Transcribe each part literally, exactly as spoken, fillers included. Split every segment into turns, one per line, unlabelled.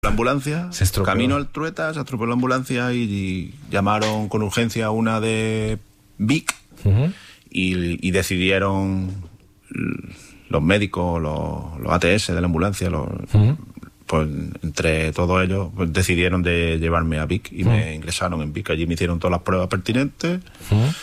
La ambulancia, camino al Trueta, se atropelló la ambulancia y, y llamaron con urgencia a una de Vic uh-huh. y, y decidieron los médicos, los, los A T S de la ambulancia, los, uh-huh. pues entre todos ellos pues, decidieron de llevarme a Vic y uh-huh. me ingresaron en Vic. Allí me hicieron todas las pruebas pertinentes uh-huh.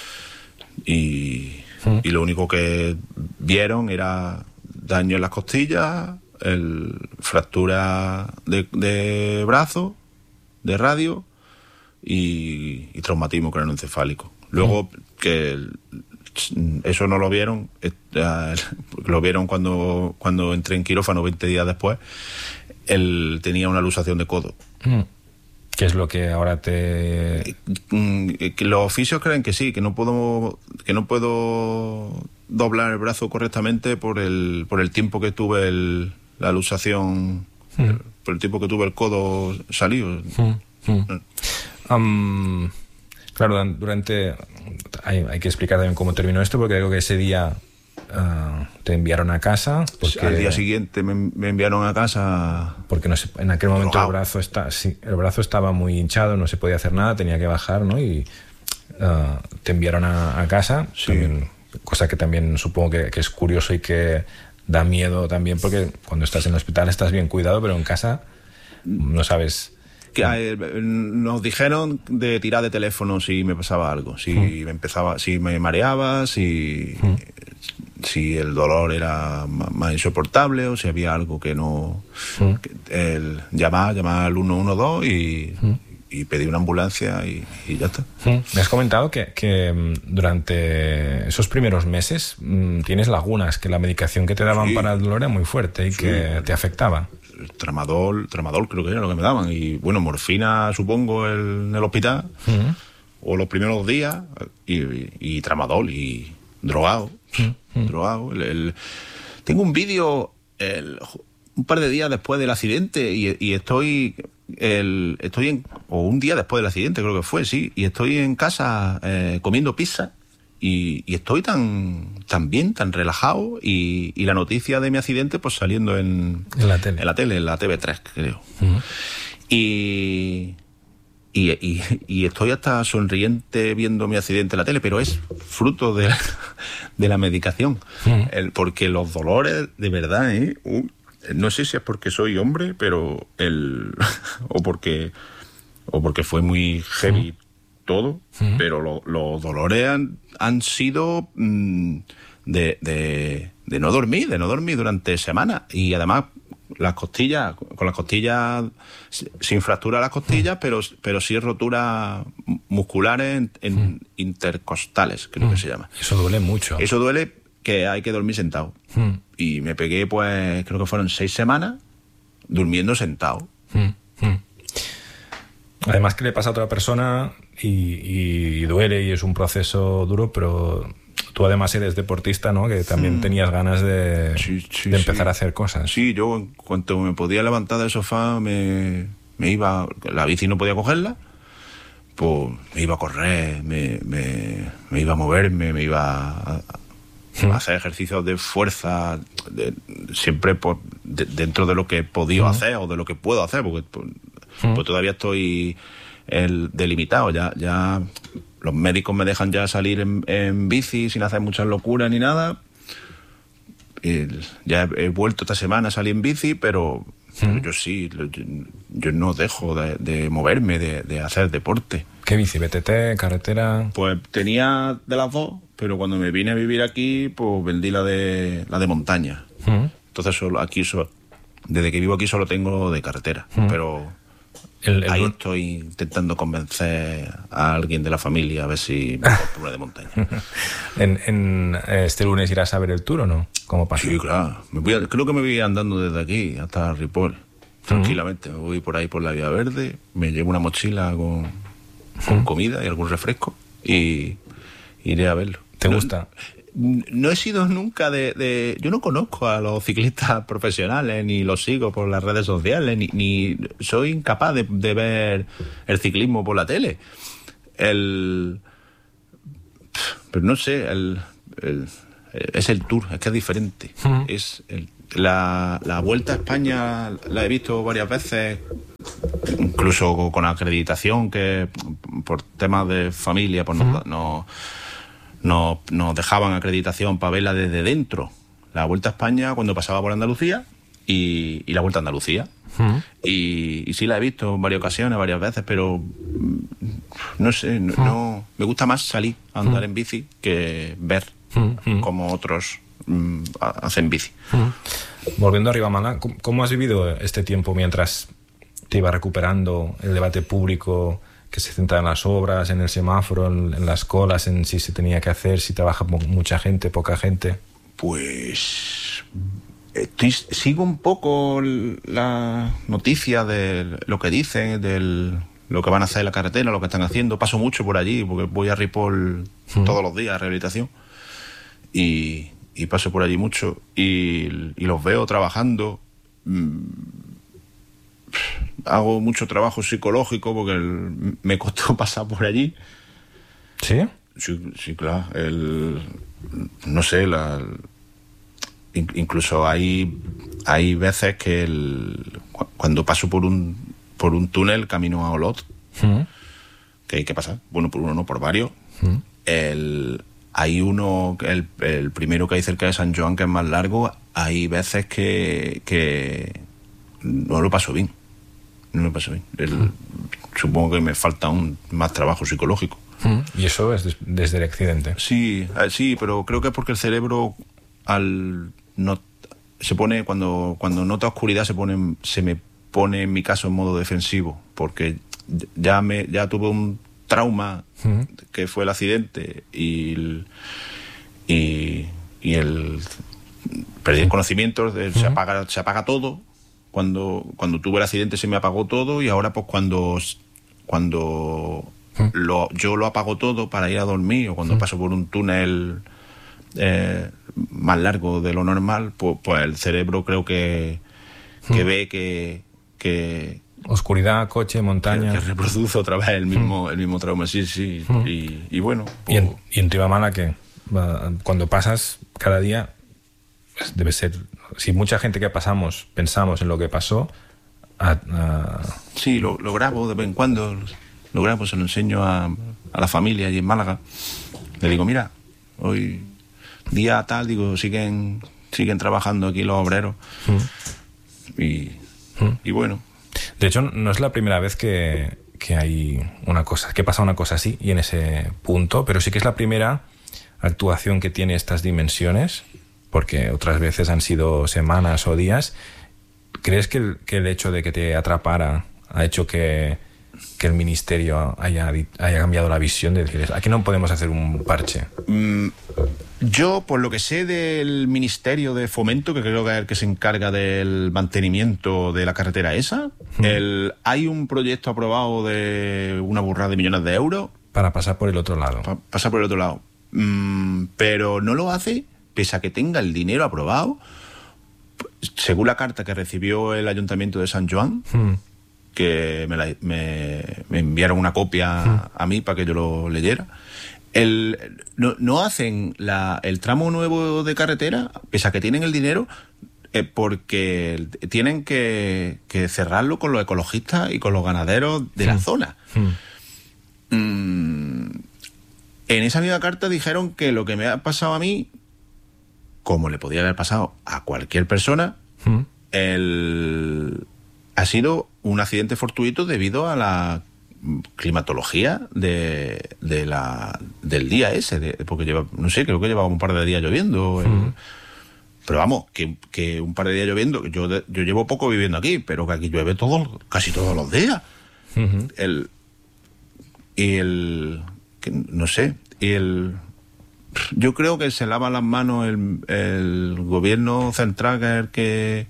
y, uh-huh. y lo único que vieron era daño en las costillas, el fractura de, de brazo, de radio y, y traumatismo craneoencefálico. Luego mm. que el, eso no lo vieron, lo vieron cuando, cuando entré en quirófano veinte días después. Él tenía una luxación de codo.
Mm. ¿Qué es lo que ahora te...?
Que los oficios creen que sí, que no puedo, que no puedo doblar el brazo correctamente por el, por el tiempo que tuve el... la luxación, mm. el, por el tiempo que tuve el codo salido. Mm. Mm.
Um, claro, durante... Hay, hay que explicar también cómo terminó esto, porque creo que ese día uh, te enviaron a casa. Porque,
al día siguiente me, me enviaron a casa...
Porque no sé, en aquel momento drogado. el brazo está, sí, el brazo estaba muy hinchado, no se podía hacer nada, tenía que bajar, ¿no? Y uh, te enviaron a, a casa, sí. también, cosa que también supongo que, que es curioso y que... da miedo también, porque cuando estás en el hospital estás bien cuidado, pero en casa no sabes...
Que, eh, nos dijeron de tirar de teléfono si me pasaba algo, si mm. me empezaba, si me mareaba, si, mm. si el dolor era más, más insoportable o si había algo que no... Mm. Que, el, llamar, llamar al uno uno dos y... Mm. y pedí una ambulancia y, y ya está.
Me has comentado que, que durante esos primeros meses mmm, tienes lagunas, que la medicación que te daban sí. para el dolor era muy fuerte y sí. que te afectaba.
Tramadol, tramadol creo que era lo que me daban. Y bueno, morfina supongo el, en el hospital, uh-huh. o los primeros días, y, y, y tramadol y drogado. Uh-huh. drogado. El, el... Tengo un vídeo el... un par de días después del accidente y, y estoy... El, estoy en, o un día después del accidente creo que fue, sí, y estoy en casa eh, comiendo pizza y, y estoy tan tan bien, tan relajado y, y la noticia de mi accidente pues saliendo en,
en la tele,
en la tele, en la T V tres creo. Uh-huh. y, y, y, y estoy hasta sonriente viendo mi accidente en la tele, pero es fruto de, de la medicación. Uh-huh. El, porque los dolores de verdad, ¿eh? Uh, no sé si es porque soy hombre, pero el o porque o porque fue muy heavy uh-huh. todo, uh-huh. pero lo, los dolores han, han sido mmm, de, de, de no dormir, de no dormir durante semanas y además las costillas, con las costillas sin fractura las costillas, uh-huh. pero pero sí roturas musculares en, en uh-huh. intercostales, creo uh-huh. que se llama.
Eso duele mucho.
Eso duele que hay que dormir sentado. Uh-huh. Y me pegué, pues, creo que fueron seis semanas durmiendo sentado.
Mm, mm. Además que le pasa a otra persona y, y duele y es un proceso duro, pero tú además eres deportista, ¿no? Que también mm. tenías ganas de, sí, sí, de empezar sí. a hacer cosas.
Sí, yo en cuanto me podía levantar del sofá me, me iba... La bici no podía cogerla, pues me iba a correr, me, me, me iba a moverme, me iba a... hacer ejercicios de fuerza de, siempre por, de, dentro de lo que he podido uh-huh. hacer o de lo que puedo hacer porque pues, uh-huh. pues todavía estoy el, delimitado ya ya los médicos me dejan ya salir en, en bici sin hacer muchas locuras ni nada. Y ya he, he vuelto esta semana a salir en bici pero, uh-huh. pero yo sí yo, yo no dejo de, de moverme de, de hacer deporte.
¿Qué bici? ¿B T T? ¿Carretera?
Pues tenía de las dos, pero cuando me vine a vivir aquí, pues vendí la de la de montaña. Uh-huh. Entonces solo aquí solo, desde que vivo aquí solo tengo de carretera, uh-huh. pero el, el... ahí estoy intentando convencer a alguien de la familia a ver si me compro una de montaña.
¿En, en este lunes irás a ver el Tour o no? ¿Cómo pasa?
Sí, claro. Me voy a, creo que me voy andando desde aquí hasta Ripoll, tranquilamente. Uh-huh. Me voy por ahí por la Vía Verde, me llevo una mochila con, con uh-huh. comida y algún refresco y iré a verlo.
¿Te gusta?
No, no he sido nunca de, de... Yo no conozco a los ciclistas profesionales, ni los sigo por las redes sociales, ni, ni soy incapaz de, de ver el ciclismo por la tele. El... Pero no sé, el, el, es el Tour, es que es diferente. Uh-huh. Es el, la, la Vuelta a España la he visto varias veces, incluso con acreditación, que por temas de familia pues no, no, no, nos dejaban acreditación para verla desde dentro. La Vuelta a España cuando pasaba por Andalucía y, y la Vuelta a Andalucía. Uh-huh. y, y sí la he visto en varias ocasiones, varias veces, pero no sé, no, uh-huh. no me gusta más salir a andar uh-huh. en bici que ver uh-huh. cómo otros um, hacen bici.
Uh-huh. Volviendo arriba, Málaga, ¿cómo has vivido este tiempo mientras te iba recuperando el debate público que se centraba en las obras, en el semáforo, en, en las colas, en si se tenía que hacer, si trabaja mucha gente, poca gente?
Pues estoy, sigo un poco la noticia de lo que dicen, de lo que van a hacer en la carretera, lo que están haciendo. Paso mucho por allí porque voy a Ripoll mm. todos los días a rehabilitación y, y paso por allí mucho y, y los veo trabajando. Hago mucho trabajo psicológico porque el, me costó pasar por allí.
¿Sí?
Sí, sí, claro. El, no sé, la, incluso hay, hay veces que el, cuando paso por un, por un túnel camino a Olot, ¿Mm? que hay que pasar, bueno, por uno no, por varios. ¿Mm? El, hay uno, el, el primero que hay cerca de San Joan, que es más largo, hay veces que, que no lo paso bien. No lo paso bien. El, ¿Mm? Supongo que me falta un más trabajo psicológico.
¿Y eso es desde el accidente?
Sí, sí, pero creo que es porque el cerebro al no se pone cuando cuando nota oscuridad se pone se me pone en mi caso en modo defensivo, porque ya me ya tuve un trauma uh-huh. que fue el accidente y el, y, y el perdí el conocimiento, de, uh-huh. se apaga se apaga todo. Cuando cuando tuve el accidente se me apagó todo y ahora pues cuando cuando Lo, yo lo apago todo para ir a dormir o cuando mm. paso por un túnel eh, más largo de lo normal, pues, pues el cerebro creo que, que mm. ve que, que...
Oscuridad, coche, montaña...
Que, que reproduce otra vez el mismo, mm. el mismo trauma, sí, sí. Mm. Y, y bueno...
Pues... ¿Y en, y en Tribamala qué? Cuando pasas cada día, pues debe ser... Si mucha gente que pasamos pensamos en lo que pasó... A, a...
Sí, lo, lo grabo de vez en cuando... Lo grabo, se lo enseño a, a la familia allí en Málaga. Le digo, mira, hoy día tal, digo, siguen siguen trabajando aquí los obreros. Mm. Y, mm. y bueno.
De hecho, no es la primera vez que, que hay una cosa, que pasa una cosa así y en ese punto, pero sí que es la primera actuación que tiene estas dimensiones, porque otras veces han sido semanas o días. ¿Crees que el, que el hecho de que te atrapara ha hecho que que el ministerio haya, haya cambiado la visión de decir, aquí no podemos hacer un parche?
Mm, yo, por lo que sé del Ministerio de Fomento, que creo que es el que se encarga del mantenimiento de la carretera esa, mm. el, hay un proyecto aprobado de una burrada de millones de euros.
Para pasar por el otro lado.
Para pasar por el otro lado. Mm, pero no lo hace, pese a que tenga el dinero aprobado, según la carta que recibió el Ayuntamiento de San Joan, mm. que me, la, me, me enviaron una copia mm. a mí para que yo lo leyera. El, no, no hacen la, el tramo nuevo de carretera, pese a que tienen el dinero, eh, porque tienen que, que cerrarlo con los ecologistas y con los ganaderos de mm. la zona. Mm. Mm, en esa misma carta dijeron que lo que me ha pasado a mí, como le podía haber pasado a cualquier persona, mm. el... ha sido un accidente fortuito debido a la climatología de, de la, del día ese, de, porque lleva, no sé, creo que llevaba un par de días lloviendo. El, uh-huh. Pero vamos, que, que un par de días lloviendo, yo, yo llevo poco viviendo aquí, pero que aquí llueve todo, casi todos los días. Uh-huh. El, y el, que, no sé, y el... Yo creo que se lava las manos el, el gobierno central, que es el que...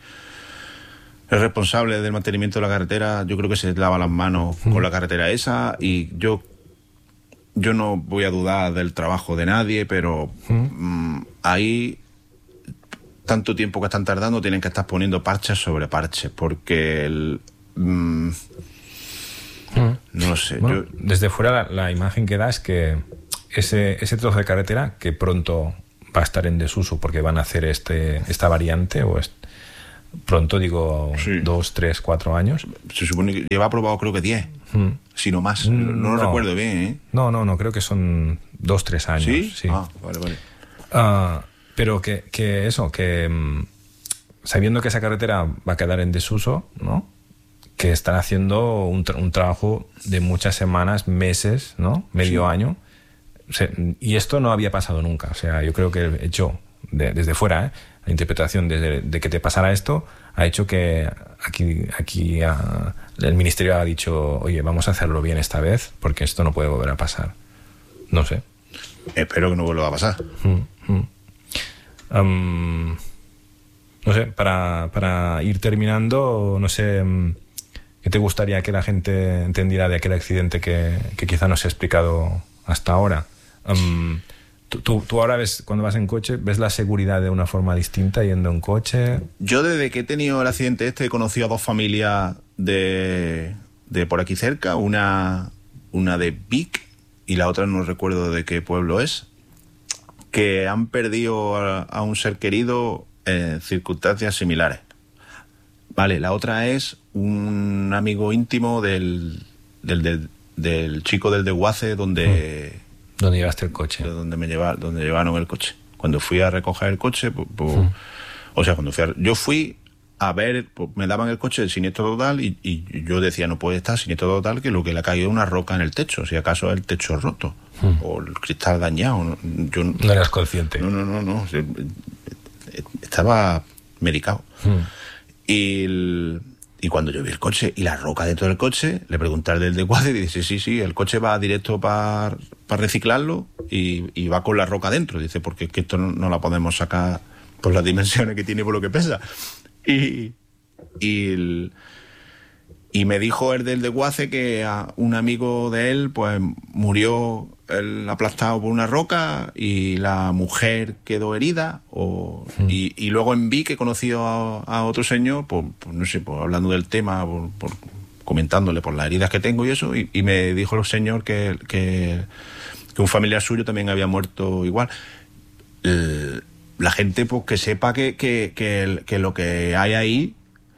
el responsable del mantenimiento de la carretera. Yo creo que se lava las manos mm. con la carretera esa, y yo yo no voy a dudar del trabajo de nadie, pero mm. mmm, ahí tanto tiempo que están tardando tienen que estar poniendo parches sobre parches, porque el, mmm, mm. no lo sé.
Bueno,
yo...
desde fuera la, la imagen que da es que ese, ese trozo de carretera, que pronto va a estar en desuso porque van a hacer este esta variante o est- pronto, digo, sí. dos, tres, cuatro años.
Se supone que lleva aprobado creo que diez, mm. si no más. No, no lo no. recuerdo bien, ¿eh?
No, no, no, creo que son dos, tres años.
¿Sí?
Sí.
Ah, vale, vale.
Uh, pero que, que eso, que um, sabiendo que esa carretera va a quedar en desuso, ¿no? Que están haciendo un, tra- un trabajo de muchas semanas, meses, ¿no? Medio sí. año. O sea, y esto no había pasado nunca. O sea, yo creo que el hecho, de, desde fuera, ¿eh? La interpretación desde, de que te pasara esto ha hecho que aquí, aquí a, el ministerio ha dicho, oye, vamos a hacerlo bien esta vez porque esto no puede volver a pasar. No sé.
Espero que no vuelva a pasar.
Mm, mm. Um, no sé, para, para ir terminando, no sé, ¿qué te gustaría que la gente entendiera de aquel accidente que, que quizá no se ha explicado hasta ahora? Um, Tú, tú, tú ahora ves, cuando vas en coche, ¿ves la seguridad de una forma distinta yendo en coche?
Yo desde que he tenido el accidente este he conocido a dos familias de, de por aquí cerca, una, una de Vic y la otra no recuerdo de qué pueblo es, que han perdido a, a un ser querido en circunstancias similares. Vale, la otra es un amigo íntimo del, del, del, del chico del Desguace donde... Mm.
¿Dónde llevaste el coche?
Donde me lleva, donde llevaron el coche. Cuando fui a recoger el coche, pues, pues, uh-huh. o sea, cuando fui a, yo fui a ver, pues, me daban el coche de siniestro total y, y yo decía, no puede estar siniestro total que lo que le ha caído es una roca en el techo, si acaso el techo roto uh-huh. o el cristal dañado. Yo,
no eras consciente.
No, no, no, no. Estaba medicado. Uh-huh. Y el, Y cuando yo vi el coche y la roca dentro del coche, le pregunté al del Desguace y dice, sí, sí, el coche va directo para pa reciclarlo y, y va con la roca dentro. Dice, porque es que esto no, no la podemos sacar por las dimensiones que tiene y por lo que pesa. Y, y, el, y me dijo el del Desguace que a un amigo de él pues murió el aplastado por una roca y la mujer quedó herida. O, mm. y, y luego en Vic he conocido a, a otro señor, pues, pues no sé, pues hablando del tema, por, por, comentándole por las heridas que tengo y eso, y, y me dijo el señor que, que, que un familiar suyo también había muerto igual. El, la gente pues que sepa que, que, que, el, que lo que hay ahí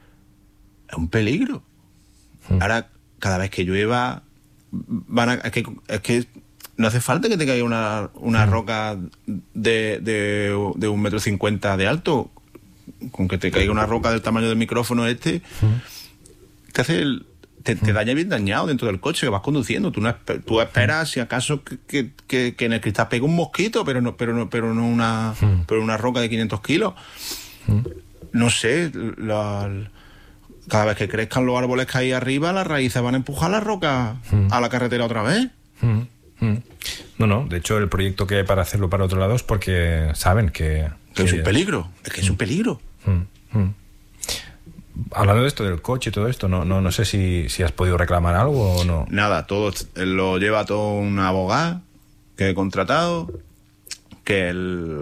es un peligro. Mm. Ahora, cada vez que llueva, van a, es que, es que no hace falta que te caiga una, una mm. roca de, de, de un metro cincuenta de alto. Con que te caiga una roca del tamaño del micrófono este, mm. te hace el, te, te daña bien dañado dentro del coche que vas conduciendo. Tú no tú esperas si acaso que, que, que, que en el cristal pegue un mosquito, pero no, pero no, pero no una, mm. pero una roca de quinientos kilos. Mm. No sé, la, cada vez que crezcan los árboles que hay arriba, las raíces van a empujar la roca mm. a la carretera otra vez.
Mm. No, no, de hecho el proyecto que hay para hacerlo para otro lado es porque saben que...
Que, que es un peligro, es que es un peligro.
Mm, mm. Hablando de esto del coche y todo esto, no, no, no sé si, si has podido reclamar algo o no.
Nada, todo lo lleva todo un abogado que he contratado, que el,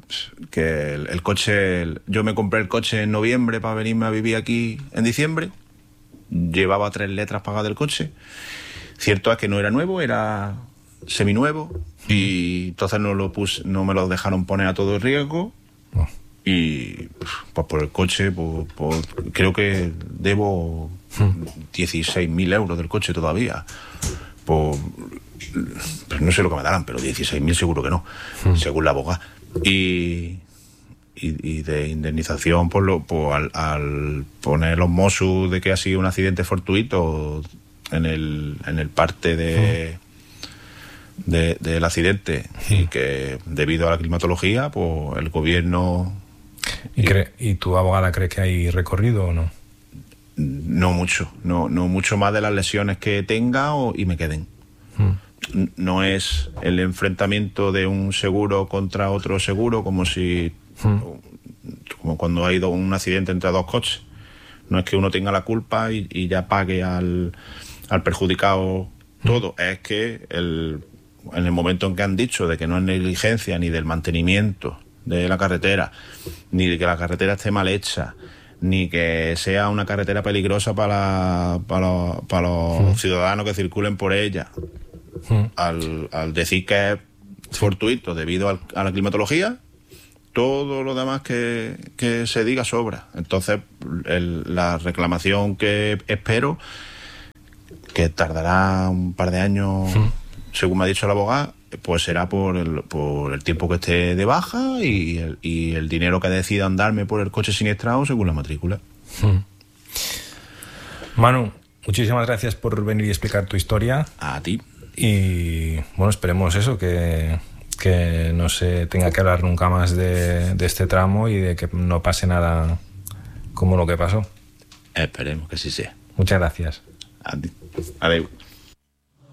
que el, el coche... El, yo me compré el coche en noviembre para venirme a vivir aquí en diciembre, llevaba tres letras pagadas del coche. Cierto es que no era nuevo, era... seminuevo y entonces no lo puse, no me lo dejaron poner a todo riesgo oh. y pues por el coche pues, pues, creo que debo hmm. dieciséis mil euros del coche todavía pues, pues no sé lo que me darán pero dieciséis mil seguro que no hmm. según la abogada y, y, y de indemnización por lo, pues, al, al poner los Mossos de que ha sido un accidente fortuito en el, en el parte de hmm. De, del accidente sí. y que debido a la climatología pues el gobierno
¿Y, cree, ¿y tu abogada cree que hay recorrido o no?
No mucho no, no mucho más de las lesiones que tenga o, y me queden mm. no es el enfrentamiento de un seguro contra otro seguro como si mm. como cuando ha ido un accidente entre dos coches no es que uno tenga la culpa y, y ya pague al, al perjudicado mm. todo es que el en el momento en que han dicho de que no es negligencia ni del mantenimiento de la carretera, ni de que la carretera esté mal hecha, ni que sea una carretera peligrosa para, para los, para los sí. ciudadanos que circulen por ella, sí. al, al decir que es fortuito debido al, a la climatología, todo lo demás que, que se diga sobra. Entonces, el, la reclamación que espero, que tardará un par de años, sí. según me ha dicho el abogado, pues será por el, por el tiempo que esté de baja y el, y el dinero que decidan darme por el coche siniestrado según la matrícula.
Sí. Manu, muchísimas gracias por venir y explicar tu historia.
A ti.
Y bueno, esperemos eso, que, que no se tenga que hablar nunca más de, de este tramo y de que no pase nada como lo que pasó.
Esperemos que sí sea.
Muchas gracias.
A ti. Adiós.